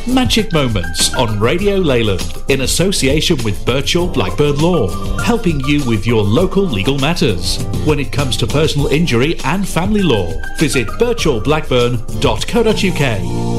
Magic Moments on Radio Leyland in association with Birchall Blackburn Law, helping you with your local legal matters. When it comes to personal injury and family law, visit birchallblackburn.co.uk.